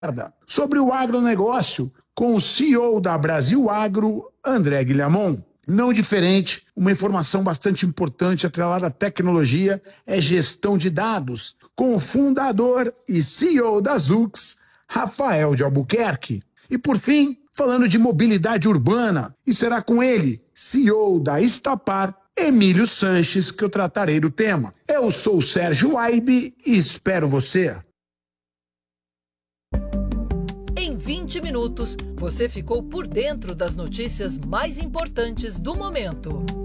sobre o agronegócio com o CEO da Brasil Agro, André Guilhamon. Não diferente, uma informação bastante importante atrelada à tecnologia é gestão de dados, com o fundador e CEO da Zux, Rafael de Albuquerque. E por fim, falando de mobilidade urbana, e será com ele, CEO da Estapar, Emílio Sanches, que eu tratarei do tema. Eu sou o Sérgio Aibe e espero você. Em 20 minutos, você ficou por dentro das notícias mais importantes do momento.